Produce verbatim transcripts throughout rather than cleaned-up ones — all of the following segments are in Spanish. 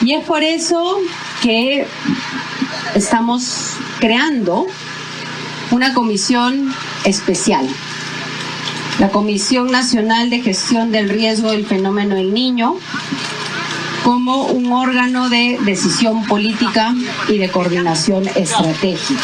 Y es por eso que estamos creando una comisión especial, la Comisión Nacional de Gestión del Riesgo del Fenómeno del Niño, como un órgano de decisión política y de coordinación estratégica.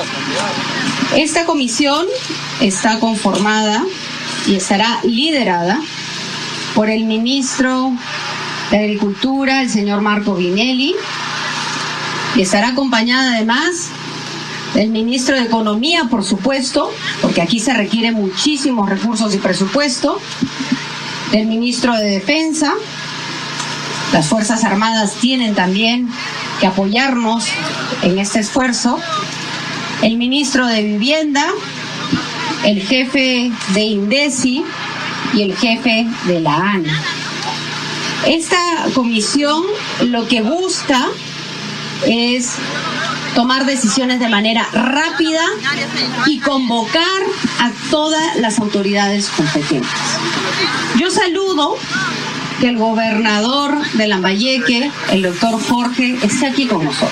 Esta comisión está conformada y estará liderada por el ministro de Agricultura, el señor Marco Vinelli, y estará acompañada además del ministro de Economía, por supuesto, porque aquí se requieren muchísimos recursos y presupuesto, del ministro de Defensa. Las Fuerzas Armadas tienen también que apoyarnos en este esfuerzo, el ministro de Vivienda, el jefe de INDECI y el jefe de la A N A. Esta comisión lo que busca es tomar decisiones de manera rápida y convocar a todas las autoridades competentes. Yo saludo que el gobernador de Lambayeque, el doctor Jorge, esté aquí con nosotros.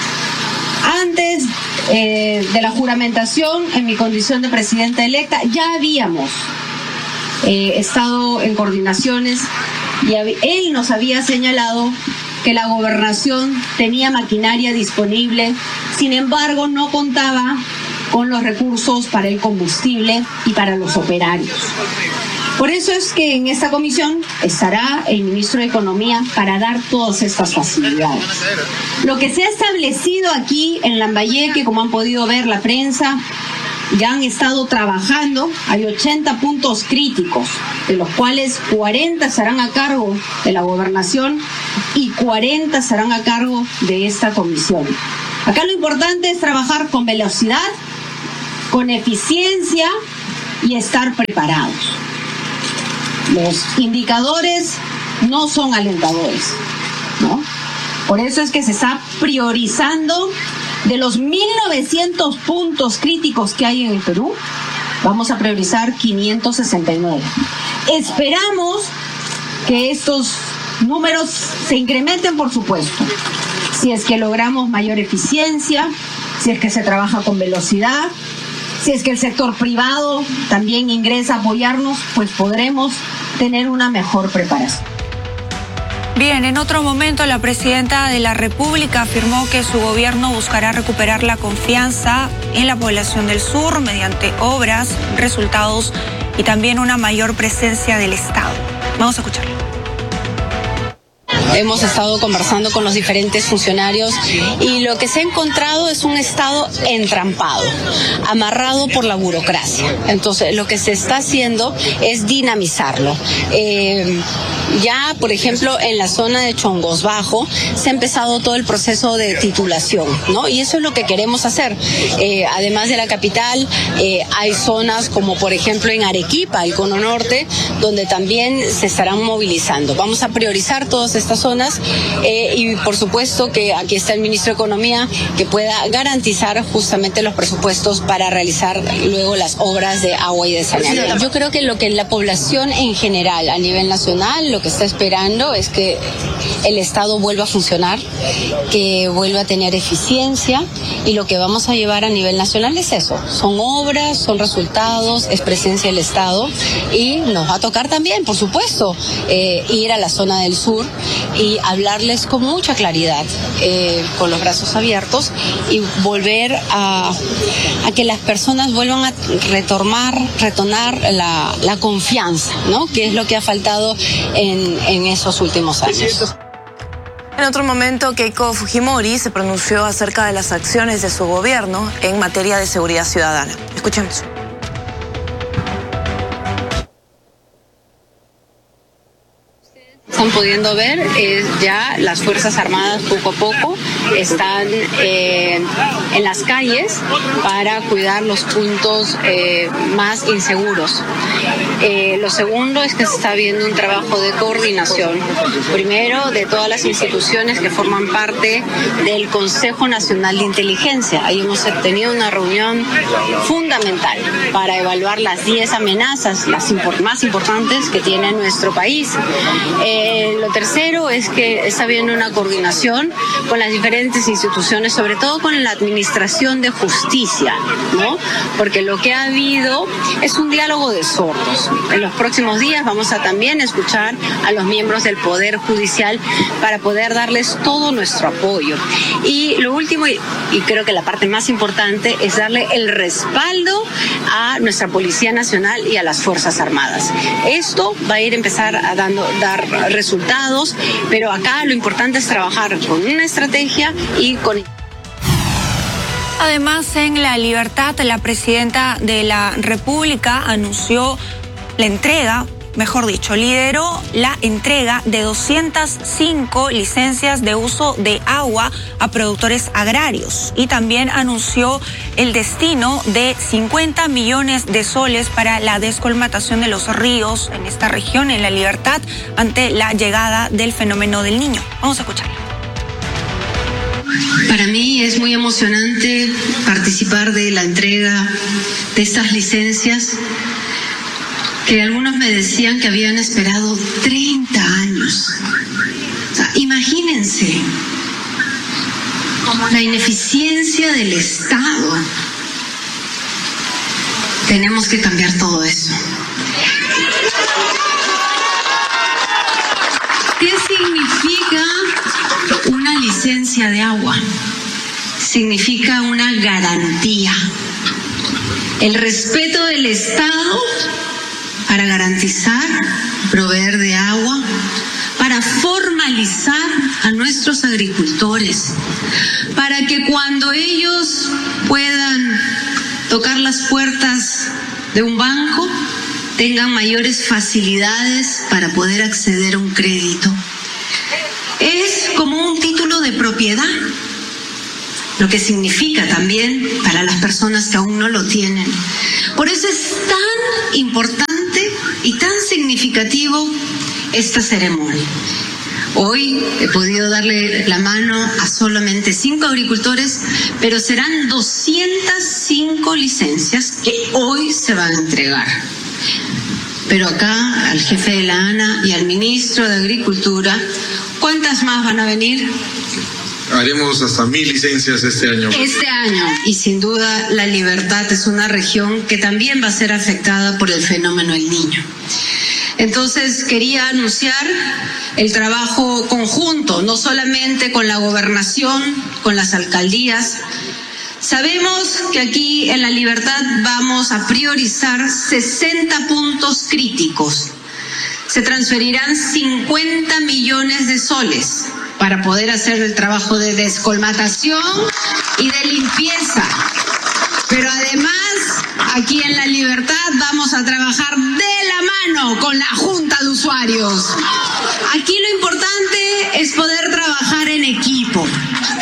Antes eh, de la juramentación, en mi condición de presidenta electa, ya habíamos eh, estado en coordinaciones y él nos había señalado que la gobernación tenía maquinaria disponible, sin embargo no contaba con los recursos para el combustible y para los operarios. Por eso es que en esta comisión estará el ministro de Economía para dar todas estas facilidades. Lo que se ha establecido aquí en Lambayeque, como han podido ver la prensa, ya han estado trabajando, hay ochenta puntos críticos, de los cuales cuarenta estarán a cargo de la gobernación y cuarenta estarán a cargo de esta comisión. Acá lo importante es trabajar con velocidad, con eficiencia y estar preparados. Los indicadores no son alentadores, ¿no? Por eso es que se está priorizando de los mil novecientos puntos críticos que hay en el Perú, vamos a priorizar quinientos sesenta y nueve. Esperamos que estos números se incrementen, por supuesto, si es que logramos mayor eficiencia, si es que se trabaja con velocidad, si es que el sector privado también ingresa a apoyarnos, pues podremos tener una mejor preparación. Bien, en otro momento la presidenta de la República afirmó que su gobierno buscará recuperar la confianza en la población del sur mediante obras, resultados y también una mayor presencia del Estado. Vamos a escucharlo. Hemos estado conversando con los diferentes funcionarios y lo que se ha encontrado es un Estado entrampado, amarrado por la burocracia. Entonces, lo que se está haciendo es dinamizarlo. Eh, ya, por ejemplo, en la zona de Chongos Bajo se ha empezado todo el proceso de titulación, ¿no? Y eso es lo que queremos hacer. Eh, además de la capital, eh, hay zonas como, por ejemplo, en Arequipa, el Cono Norte, donde también se estarán movilizando. Vamos a priorizar todas estas zonas eh, y por supuesto que aquí está el ministro de Economía que pueda garantizar justamente los presupuestos para realizar luego las obras de agua y de saneamiento. Yo creo que lo que la población en general a nivel nacional lo que está esperando es que el Estado vuelva a funcionar, que vuelva a tener eficiencia y lo que vamos a llevar a nivel nacional es eso, son obras, son resultados, es presencia del Estado y nos va a tocar también, por supuesto, eh, ir a la zona del sur y hablarles con mucha claridad, eh, con los brazos abiertos y volver a, a que las personas vuelvan a retomar, retornar la, la confianza, ¿no? Que es lo que ha faltado en, en esos últimos años. En otro momento, Keiko Fujimori se pronunció acerca de las acciones de su gobierno en materia de seguridad ciudadana. Escuchemos. Están pudiendo ver, eh, ya las Fuerzas Armadas poco a poco están eh, en las calles para cuidar los puntos eh, más inseguros. Eh, lo segundo es que se está viendo un trabajo de coordinación, primero de todas las instituciones que forman parte del Consejo Nacional de Inteligencia. Ahí hemos tenido una reunión fundamental para evaluar las diez amenazas, las import- más importantes que tiene nuestro país. Eh, lo tercero es que está habiendo una coordinación con las diferentes instituciones, sobre todo con la Administración de Justicia, ¿no? Porque lo que ha habido es un diálogo de sordos. En los próximos días vamos a también escuchar a los miembros del Poder Judicial para poder darles todo nuestro apoyo. Y lo último, y, y creo que la parte más importante, es darle el respaldo a nuestra Policía Nacional y a las Fuerzas Armadas. Esto va a ir a empezar a dando, dar resultados, pero acá lo importante es trabajar con una estrategia y con... Además, en La Libertad, la presidenta de la República anunció la entrega, mejor dicho, lideró la entrega de doscientas cinco licencias de uso de agua a productores agrarios y también anunció el destino de cincuenta millones de soles para la descolmatación de los ríos en esta región, en La Libertad, ante la llegada del fenómeno del Niño. Vamos a escucharlo. Para mí es muy emocionante participar de la entrega de estas licencias que algunos me decían que habían esperado treinta años. O sea, imagínense la ineficiencia del Estado. Tenemos que cambiar todo eso. ¿Qué significa una licencia de agua? Significa una garantía. El respeto del Estado para garantizar, proveer de agua, para formalizar a nuestros agricultores, para que cuando ellos puedan tocar las puertas de un banco, tengan mayores facilidades para poder acceder a un crédito. Es como un título de propiedad, lo que significa también para las personas que aún no lo tienen. Por eso es tan importante y tan significativo esta ceremonia. Hoy he podido darle la mano a solamente cinco agricultores, pero serán doscientas cinco licencias que hoy se van a entregar. Pero acá al jefe de la ANA y al ministro de Agricultura, ¿cuántas más van a venir? Haremos hasta mil licencias este año. Este año. Y sin duda La Libertad es una región que también va a ser afectada por el fenómeno del Niño. Entonces quería anunciar el trabajo conjunto, no solamente con la gobernación, con las alcaldías. Sabemos que aquí en La Libertad vamos a priorizar sesenta puntos críticos. Se transferirán cincuenta millones de soles para poder hacer el trabajo de descolmatación y de limpieza. Pero además, aquí en La Libertad vamos a trabajar de la mano con la Junta de Usuarios. Aquí lo importante es poder trabajar en equipo, ¿ok?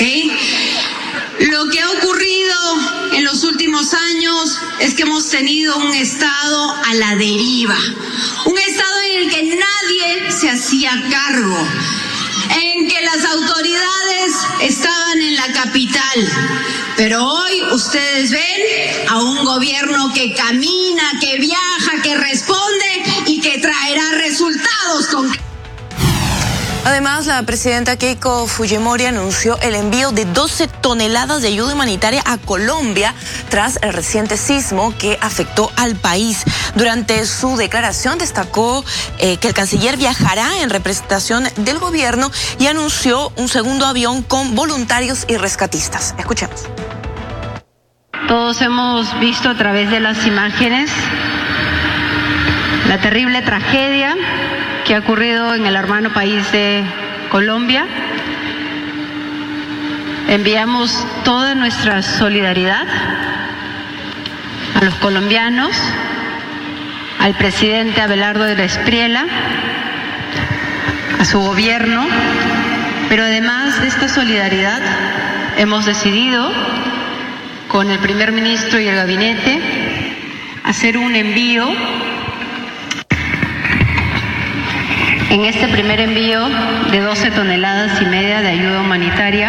Lo que ha ocurrido en los últimos años es que hemos tenido un Estado a la deriva, un Estado en el que nadie se hacía cargo, en que las autoridades estaban en la capital. Pero hoy ustedes ven a un gobierno que camina, que viaja, que responde y que traerá resultados concretos. Además, la presidenta Keiko Fujimori anunció el envío de doce toneladas de ayuda humanitaria a Colombia tras el reciente sismo que afectó al país. Durante su declaración destacó eh, que el canciller viajará en representación del gobierno y anunció un segundo avión con voluntarios y rescatistas. Escuchemos. Todos hemos visto a través de las imágenes la terrible tragedia que ha ocurrido en el hermano país de Colombia. Enviamos toda nuestra solidaridad a los colombianos, al presidente Abelardo Espriella, a su gobierno, pero además de esta solidaridad hemos decidido con el primer ministro y el gabinete hacer un envío en este primer envío de doce toneladas y media de ayuda humanitaria.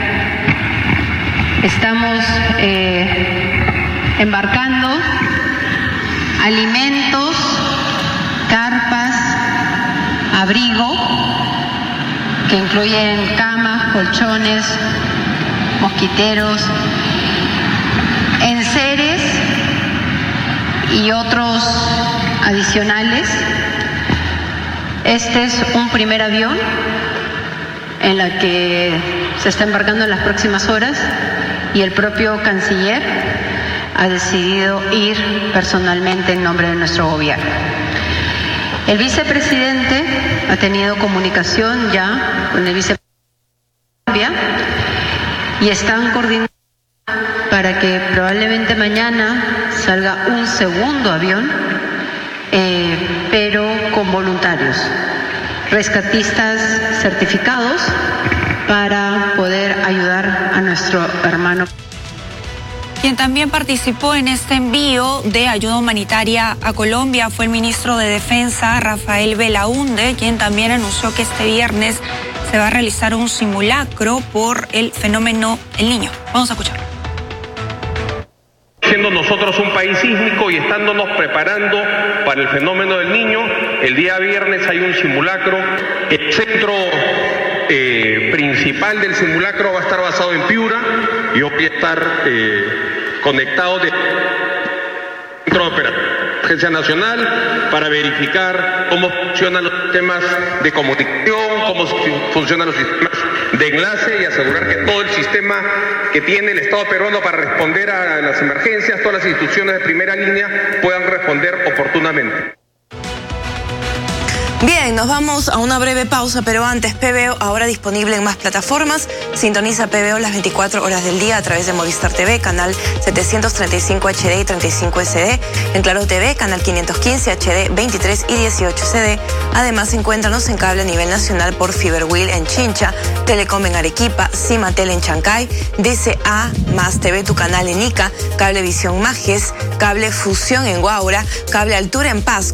Estamos eh, embarcando alimentos, carpas, abrigo, que incluyen camas, colchones, mosquiteros, enseres y otros adicionales. Este es un primer avión en la que se está embarcando en las próximas horas y el propio canciller ha decidido ir personalmente en nombre de nuestro gobierno. El vicepresidente ha tenido comunicación ya con el vicepresidente y están coordinando para que probablemente mañana salga un segundo avión, eh, pero con voluntarios, rescatistas certificados para poder ayudar a nuestro hermano. Quien también participó en este envío de ayuda humanitaria a Colombia fue el ministro de Defensa, Rafael Belaúnde, quien también anunció que este viernes se va a realizar un simulacro por el fenómeno El Niño. Vamos a escuchar. Siendo nosotros un país sísmico y estándonos preparando para el fenómeno del Niño, el día viernes hay un simulacro. El centro eh, principal del simulacro va a estar basado en Piura. Yo voy a estar eh, conectado de centro de operación Agencia Nacional para verificar cómo funcionan los sistemas de comunicación, cómo funcionan los sistemas de enlace y asegurar que todo el sistema que tiene el Estado peruano para responder a las emergencias, todas las instituciones de primera línea puedan responder oportunamente. Bien, nos vamos a una breve pausa, pero antes, P B O ahora disponible en más plataformas. Sintoniza P B O las veinticuatro horas del día a través de Movistar T V, canal setecientos treinta y cinco H D y treinta y cinco S D, en Claro T V, canal quinientos quince H D, veintitrés y dieciocho C D. Además, encuéntranos en cable a nivel nacional por Fiberwheel en Chincha, Telecom en Arequipa, Cimatel en Chancay, D C A más T V, tu canal en Ica, Cablevisión Majes, Cable Fusión en Guaura, Cable Altura en Pasco.